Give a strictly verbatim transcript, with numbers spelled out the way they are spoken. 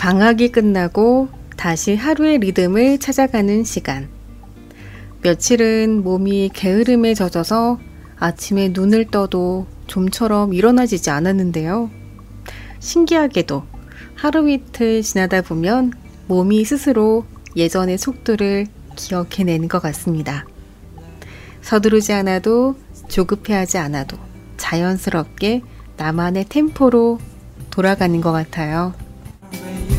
방학이 끝나고 다시 하루의 리듬을 찾아가는 시간. 며칠은 몸이 게으름에 젖어서 아침에 눈을 떠도 좀처럼 일어나지지 않았는데요. 신기하게도 하루 이틀 지나다 보면 몸이 스스로 예전의 속도를 기억해내는 것 같습니다. 서두르지 않아도 조급해하지 않아도 자연스럽게 나만의 템포로 돌아가는 것 같아요.